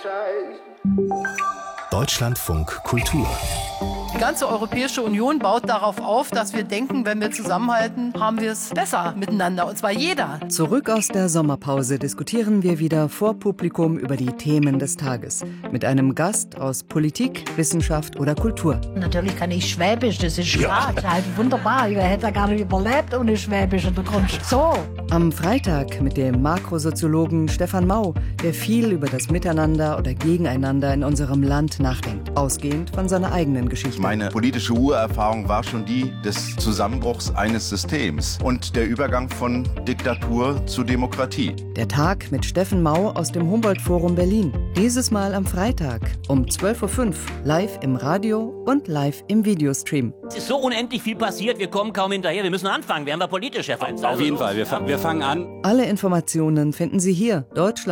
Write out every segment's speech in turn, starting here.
Deutschlandfunk Kultur. Die ganze Europäische Union baut darauf auf, dass wir denken, wenn wir zusammenhalten, haben wir es besser miteinander, und zwar jeder. Zurück aus der Sommerpause diskutieren wir wieder vor Publikum über die Themen des Tages. Mit einem Gast aus Politik, Wissenschaft oder Kultur. Natürlich kann ich Schwäbisch, das ist klar, das ist halt wunderbar. Ich hätte gar nicht überlebt ohne Schwäbisch und du kommst so. Am Freitag mit dem Makrosoziologen Stefan Mau, der viel über das Miteinander oder Gegeneinander in unserem Land nachdenkt, ausgehend von seiner eigenen Geschichte. Meine politische Urerfahrung war schon die des Zusammenbruchs eines Systems und der Übergang von Diktatur zu Demokratie. Der Tag mit Steffen Mau aus dem Humboldt-Forum Berlin. Dieses Mal am Freitag um 12.05 Uhr live im Radio und live im Videostream. Es ist so unendlich viel passiert, wir kommen kaum hinterher. Wir müssen anfangen, werden wir politisch, Herr Feinz. Auf jeden Fall, wir fangen an. Alle Informationen finden Sie hier,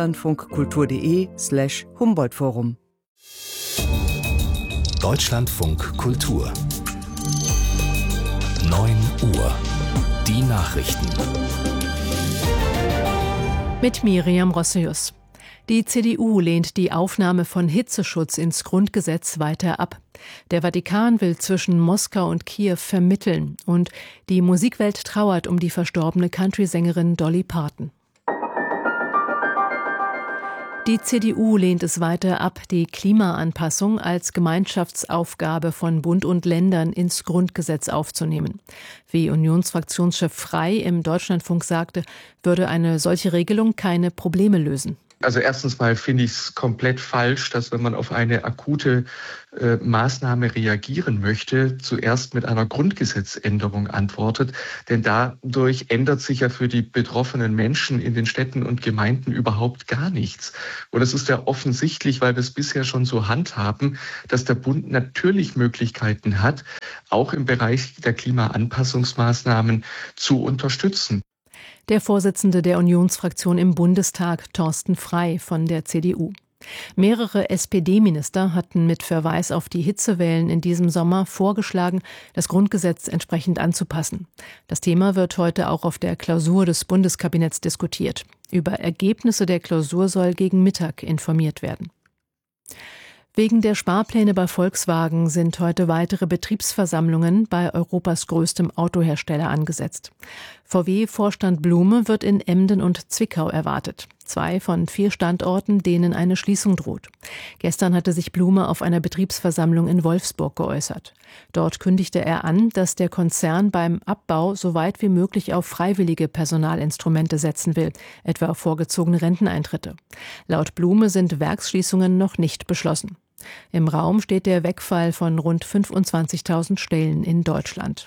deutschlandfunkkultur.de/Humboldt-Forum. Deutschlandfunk Kultur. 9 Uhr. Die Nachrichten. Mit Miriam Rossius. Die CDU lehnt die Aufnahme von Hitzeschutz ins Grundgesetz weiter ab. Der Vatikan will zwischen Moskau und Kiew vermitteln. Und die Musikwelt trauert um die verstorbene Country-Sängerin Dolly Parton. Die CDU lehnt es weiter ab, die Klimaanpassung als Gemeinschaftsaufgabe von Bund und Ländern ins Grundgesetz aufzunehmen. Wie Unionsfraktionschef Frey im Deutschlandfunk sagte, würde eine solche Regelung keine Probleme lösen. Also erstens mal finde ich es komplett falsch, dass wenn man auf eine akute Maßnahme reagieren möchte, zuerst mit einer Grundgesetzänderung antwortet. Denn dadurch ändert sich ja für die betroffenen Menschen in den Städten und Gemeinden überhaupt gar nichts. Und es ist ja offensichtlich, weil wir es bisher schon so handhaben, dass der Bund natürlich Möglichkeiten hat, auch im Bereich der Klimaanpassungsmaßnahmen zu unterstützen. Der Vorsitzende der Unionsfraktion im Bundestag, Thorsten Frey von der CDU. Mehrere SPD-Minister hatten mit Verweis auf die Hitzewellen in diesem Sommer vorgeschlagen, das Grundgesetz entsprechend anzupassen. Das Thema wird heute auch auf der Klausur des Bundeskabinetts diskutiert. Über Ergebnisse der Klausur soll gegen Mittag informiert werden. Wegen der Sparpläne bei Volkswagen sind heute weitere Betriebsversammlungen bei Europas größtem Autohersteller angesetzt. VW-Vorstand Blume wird in Emden und Zwickau erwartet. 2 von 4 Standorten, denen eine Schließung droht. Gestern hatte sich Blume auf einer Betriebsversammlung in Wolfsburg geäußert. Dort kündigte er an, dass der Konzern beim Abbau so weit wie möglich auf freiwillige Personalinstrumente setzen will, etwa auf vorgezogene Renteneintritte. Laut Blume sind Werksschließungen noch nicht beschlossen. Im Raum steht der Wegfall von rund 25.000 Stellen in Deutschland.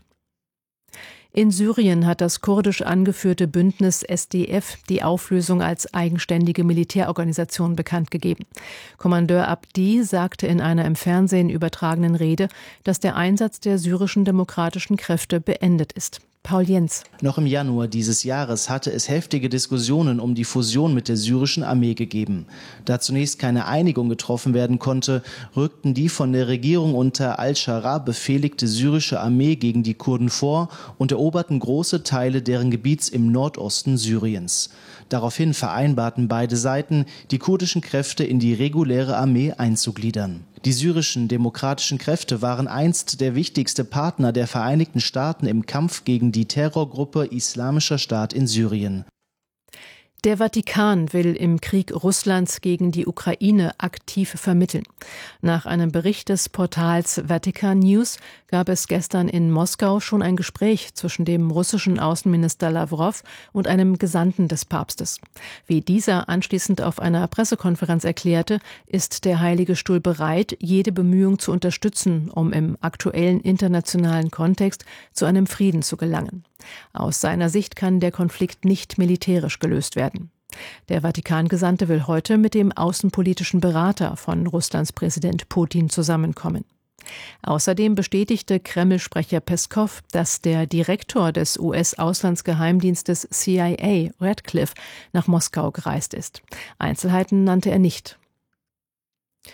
In Syrien hat das kurdisch angeführte Bündnis SDF die Auflösung als eigenständige Militärorganisation bekannt gegeben. Kommandeur Abdi sagte in einer im Fernsehen übertragenen Rede, dass der Einsatz der syrischen demokratischen Kräfte beendet ist. Paul Jens. Noch im Januar dieses Jahres hatte es heftige Diskussionen um die Fusion mit der syrischen Armee gegeben. Da zunächst keine Einigung getroffen werden konnte, rückten die von der Regierung unter al-Schara befehligte syrische Armee gegen die Kurden vor und eroberten große Teile deren Gebiets im Nordosten Syriens. Daraufhin vereinbarten beide Seiten, die kurdischen Kräfte in die reguläre Armee einzugliedern. Die syrischen demokratischen Kräfte waren einst der wichtigste Partner der Vereinigten Staaten im Kampf gegen die Terrorgruppe Islamischer Staat in Syrien. Der Vatikan will im Krieg Russlands gegen die Ukraine aktiv vermitteln. Nach einem Bericht des Portals Vatican News gab es gestern in Moskau schon ein Gespräch zwischen dem russischen Außenminister Lawrow und einem Gesandten des Papstes. Wie dieser anschließend auf einer Pressekonferenz erklärte, ist der Heilige Stuhl bereit, jede Bemühung zu unterstützen, um im aktuellen internationalen Kontext zu einem Frieden zu gelangen. Aus seiner Sicht kann der Konflikt nicht militärisch gelöst werden. Der Vatikan-Gesandte will heute mit dem außenpolitischen Berater von Russlands Präsident Putin zusammenkommen. Außerdem bestätigte Kreml-Sprecher Peskow, dass der Direktor des US-Auslandsgeheimdienstes CIA, Radcliffe, nach Moskau gereist ist. Einzelheiten nannte er nicht.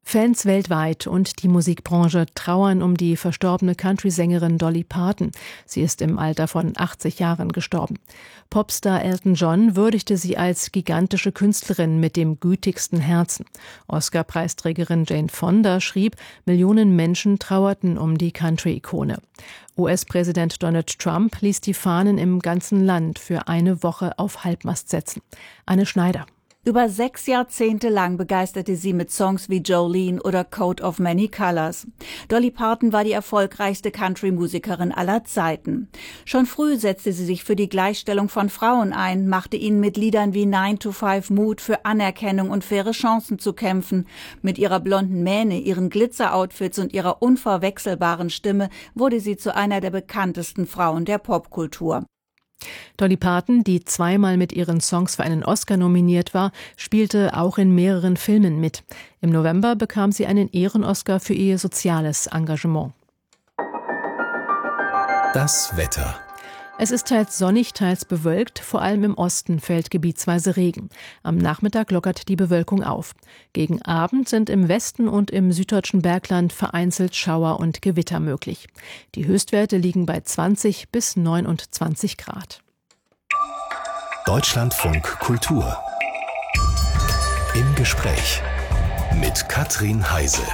Fans weltweit und die Musikbranche trauern um die verstorbene Country-Sängerin Dolly Parton. Sie ist im Alter von 80 Jahren gestorben. Popstar Elton John würdigte sie als gigantische Künstlerin mit dem gütigsten Herzen. Oscar-Preisträgerin Jane Fonda schrieb, Millionen Menschen trauerten um die Country-Ikone. US-Präsident Donald Trump ließ die Fahnen im ganzen Land für eine Woche auf Halbmast setzen. Anne Schneider. Über 6 Jahrzehnte lang begeisterte sie mit Songs wie Jolene oder Coat of Many Colors. Dolly Parton war die erfolgreichste Country-Musikerin aller Zeiten. Schon früh setzte sie sich für die Gleichstellung von Frauen ein, machte ihnen mit Liedern wie 9 to 5 Mut für Anerkennung und faire Chancen zu kämpfen. Mit ihrer blonden Mähne, ihren Glitzer-Outfits und ihrer unverwechselbaren Stimme wurde sie zu einer der bekanntesten Frauen der Popkultur. Dolly Parton, die zweimal mit ihren Songs für einen Oscar nominiert war, spielte auch in mehreren Filmen mit. Im November bekam sie einen Ehren-Oscar für ihr soziales Engagement. Das Wetter. Es ist teils sonnig, teils bewölkt. Vor allem im Osten fällt gebietsweise Regen. Am Nachmittag lockert die Bewölkung auf. Gegen Abend sind im Westen und im süddeutschen Bergland vereinzelt Schauer und Gewitter möglich. Die Höchstwerte liegen bei 20 bis 29 Grad. Deutschlandfunk Kultur. Im Gespräch mit Katrin Heise.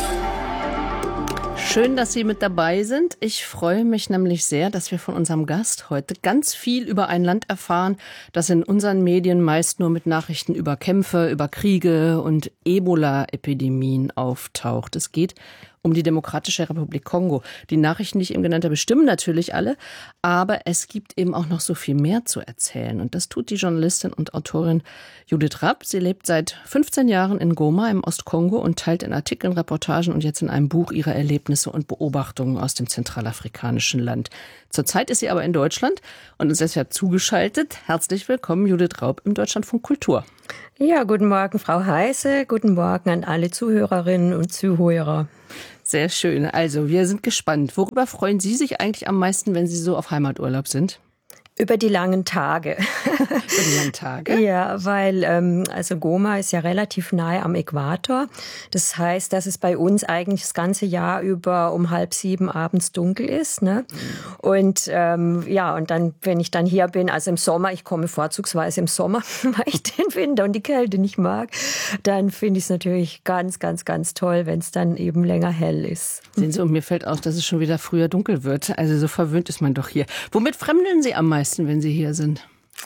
Schön, dass Sie mit dabei sind. Ich freue mich nämlich sehr, dass wir von unserem Gast heute ganz viel über ein Land erfahren, das in unseren Medien meist nur mit Nachrichten über Kämpfe, über Kriege und Ebola-Epidemien auftaucht. Es geht um die Demokratische Republik Kongo. Die Nachrichten, die ich eben genannt habe, bestimmen natürlich alle, aber es gibt eben auch noch so viel mehr zu erzählen. Und das tut die Journalistin und Autorin Judith Rapp. Sie lebt seit 15 Jahren in Goma im Ostkongo und teilt in Artikeln, Reportagen und jetzt in einem Buch ihre Erlebnisse und Beobachtungen aus dem zentralafrikanischen Land. Zurzeit ist sie aber in Deutschland und ist deshalb zugeschaltet. Herzlich willkommen, Judith Rapp im Deutschlandfunk Kultur. Ja, guten Morgen, Frau Heise. Guten Morgen an alle Zuhörerinnen und Zuhörer. Sehr schön. Also, wir sind gespannt. Worüber freuen Sie sich eigentlich am meisten, wenn Sie so auf Heimaturlaub sind? Über die langen Tage. Über die langen Tage? Ja, weil also Goma ist ja relativ nahe am Äquator. Das heißt, dass es bei uns eigentlich das ganze Jahr über um 6:30 abends dunkel ist. Ne? Und ja, und dann, wenn ich dann hier bin, also im Sommer, ich komme vorzugsweise im Sommer, weil ich den Winter und die Kälte nicht mag, dann finde ich es natürlich ganz, ganz, ganz toll, wenn es dann eben länger hell ist. Sehen Sie, und mir fällt auf, dass es schon wieder früher dunkel wird. Also so verwöhnt ist man doch hier. Womit fremdeln Sie am meisten, wenn Sie hier sind?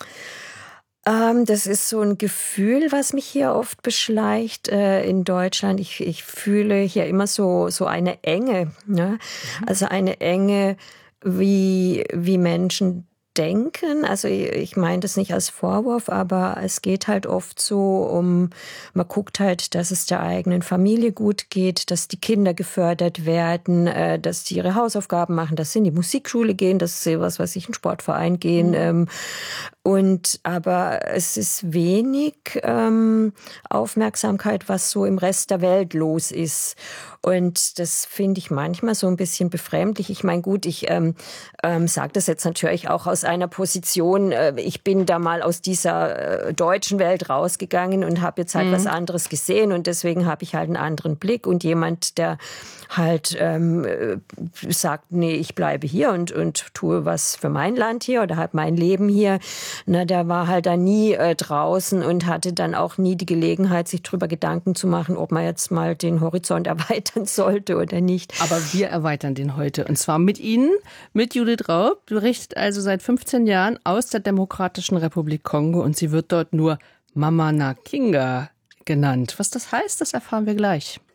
Das ist so ein Gefühl, was mich hier oft beschleicht in Deutschland. Ich fühle hier immer so eine Enge, ne? Also eine Enge, wie Menschen denken. Also ich meine das nicht als Vorwurf, aber es geht halt oft so man guckt halt, dass es der eigenen Familie gut geht, dass die Kinder gefördert werden, dass sie ihre Hausaufgaben machen, dass sie in die Musikschule gehen, dass sie in einen Sportverein gehen. Aber es ist wenig Aufmerksamkeit, was so im Rest der Welt los ist. Und das finde ich manchmal so ein bisschen befremdlich. Ich meine, gut, ich sage das jetzt natürlich auch aus einer Position, ich bin da mal aus dieser deutschen Welt rausgegangen und habe jetzt halt was anderes gesehen und deswegen habe ich halt einen anderen Blick. Und jemand, der halt sagt, nee, ich bleibe hier und tue was für mein Land hier oder halt mein Leben hier, na, der war halt da nie draußen und hatte dann auch nie die Gelegenheit, sich drüber Gedanken zu machen, ob man jetzt mal den Horizont erweitern sollte oder nicht. Aber wir erweitern den heute und zwar mit Ihnen, mit Judith Rapp. Berichtet also seit 15 Jahren aus der Demokratischen Republik Kongo und sie wird dort nur Mama Nakinga genannt. Was das heißt, das erfahren wir gleich.